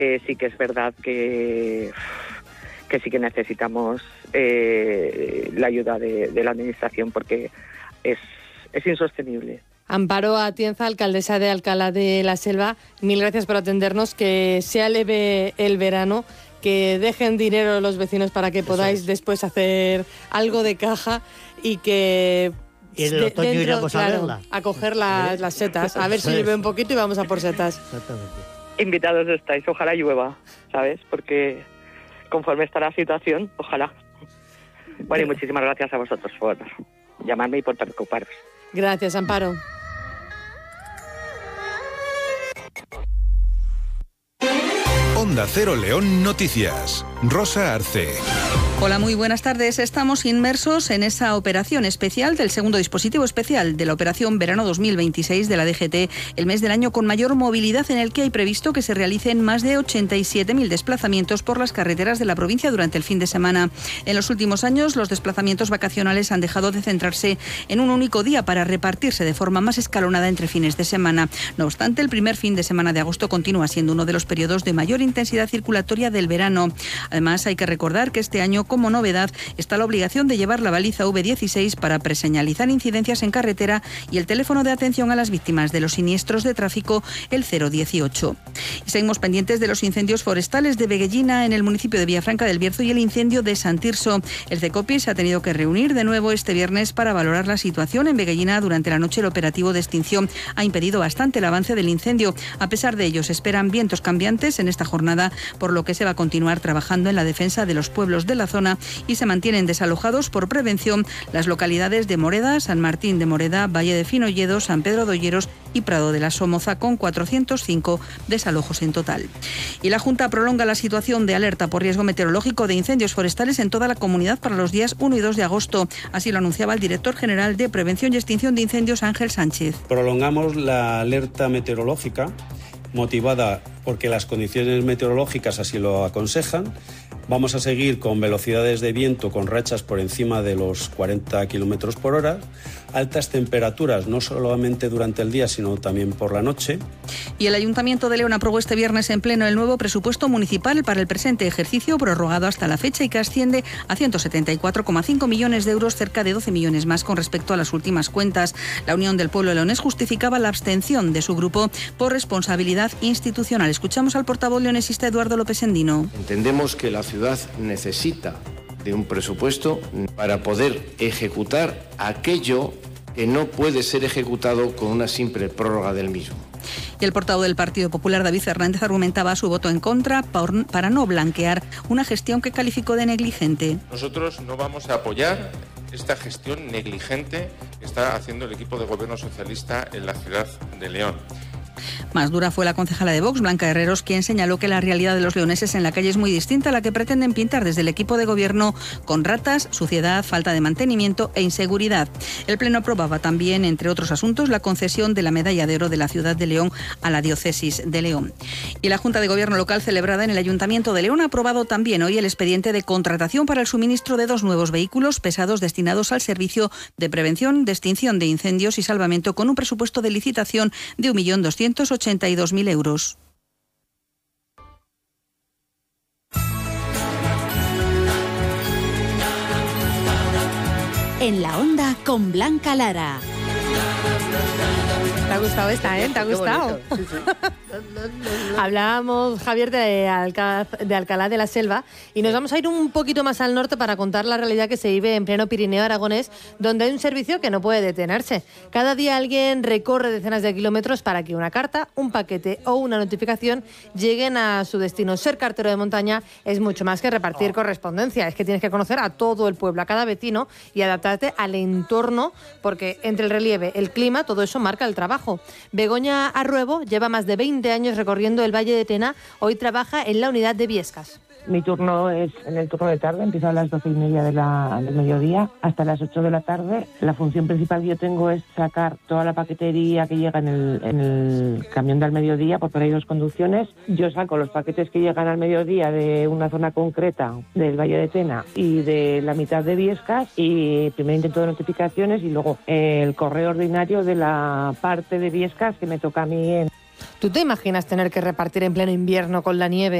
sí que es verdad que sí que necesitamos la ayuda de la Administración, porque es insostenible. Amparo Atienza, alcaldesa de Alcalá de la Selva, mil gracias por atendernos, que sea leve el verano, que dejen dinero los vecinos para que podáis después hacer algo de caja y que... Y en el otoño iremos a verla. A coger las setas, a ver si llueve un poquito y vamos a por setas. Exactamente. Invitados estáis, ojalá llueva, ¿sabes? Porque conforme está la situación, ojalá. Bueno, y muchísimas gracias a vosotros por llamarme y por preocuparos. Gracias, Amparo. Onda Cero León Noticias. Rosa Arce. Hola, muy buenas tardes. Estamos inmersos en esa operación especial del segundo dispositivo especial de la operación Verano 2026 de la DGT, el mes del año con mayor movilidad, en el que hay previsto que se realicen más de 87.000 desplazamientos por las carreteras de la provincia durante el fin de semana. En los últimos años, los desplazamientos vacacionales han dejado de centrarse en un único día para repartirse de forma más escalonada entre fines de semana. No obstante, el primer fin de semana de agosto continúa siendo uno de los periodos de mayor intensidad circulatoria del verano. Además, hay que recordar que este año, como novedad, está la obligación de llevar la baliza V16 para preseñalizar incidencias en carretera y el teléfono de atención a las víctimas de los siniestros de tráfico, el 018. Y seguimos pendientes de los incendios forestales de Veguellina en el municipio de Villafranca del Bierzo y el incendio de Sant Tirso. El CECOPI se ha tenido que reunir de nuevo este viernes para valorar la situación en Veguellina. Durante la noche, el operativo de extinción ha impedido bastante el avance del incendio. A pesar de ello, se esperan vientos cambiantes en esta jornada, por lo que se va a continuar trabajando en la defensa de los pueblos de la zona y se mantienen desalojados por prevención las localidades de Moreda, San Martín de Moreda, Valle de Finolledo, San Pedro de Olleros y Prado de la Somoza, con 405 desalojos en total. Y la Junta prolonga la situación de alerta por riesgo meteorológico de incendios forestales en toda la comunidad para los días 1 y 2 de agosto. Así lo anunciaba el director general de Prevención y Extinción de Incendios, Ángel Sánchez. Prolongamos la alerta meteorológica motivada porque las condiciones meteorológicas así lo aconsejan. Vamos a seguir con velocidades de viento con rachas por encima de los 40 km por hora, altas temperaturas no solamente durante el día sino también por la noche. Y el Ayuntamiento de León aprobó este viernes en pleno el nuevo presupuesto municipal para el presente ejercicio, prorrogado hasta la fecha y que asciende a 174,5 millones de euros, cerca de 12 millones más con respecto a las últimas cuentas. La Unión del Pueblo leonés justificaba la abstención de su grupo por responsabilidad institucional. Escuchamos al portavoz leonesista Eduardo López Endino. Entendemos que la ciudad necesita de un presupuesto para poder ejecutar aquello que no puede ser ejecutado con una simple prórroga del mismo. Y el portavoz del Partido Popular, David Fernández, argumentaba su voto en contra para no blanquear una gestión que calificó de negligente. Nosotros no vamos a apoyar esta gestión negligente que está haciendo el equipo de gobierno socialista en la ciudad de León. Más dura fue la concejala de Vox, Blanca Herreros, quien señaló que la realidad de los leoneses en la calle es muy distinta a la que pretenden pintar desde el equipo de gobierno, con ratas, suciedad, falta de mantenimiento e inseguridad. El Pleno aprobaba también, entre otros asuntos, la concesión de la Medalla de Oro de la ciudad de León a la Diócesis de León. Y la Junta de Gobierno local, celebrada en el Ayuntamiento de León, ha aprobado también hoy el expediente de contratación para el suministro de 2 nuevos vehículos pesados destinados al servicio de prevención, de extinción de incendios y salvamento, con un presupuesto de licitación de 1.282.000 euros. En la Onda con Blanca Lara. Te ha gustado esta, ¿eh? ¿Te ha gustado? Sí, sí. Hablábamos, Javier, de Alcalá de la Selva, y nos vamos a ir un poquito más al norte para contar la realidad que se vive en pleno Pirineo aragonés, donde hay un servicio que no puede detenerse. Cada día alguien recorre decenas de kilómetros para que una carta, un paquete o una notificación lleguen a su destino. Ser cartero de montaña es mucho más que repartir correspondencia. Es que tienes que conocer a todo el pueblo, a cada vecino, y adaptarte al entorno, porque entre el relieve, el clima, todo eso marca el trabajo. Begoña Arruebo lleva más de 20 años recorriendo el Valle de Tena. Hoy trabaja en la unidad de Viescas. Mi turno es en el turno de tarde, empiezo a las 12:30 del mediodía hasta las 8 de la tarde. La función principal que yo tengo es sacar toda la paquetería que llega en el camión del mediodía, porque hay 2 conducciones. Yo saco los paquetes que llegan al mediodía de una zona concreta del Valle de Tena y de la mitad de Viescas, y primero intento de notificaciones y luego el correo ordinario de la parte de Viescas que me toca a mí ¿Tú te imaginas tener que repartir en pleno invierno con la nieve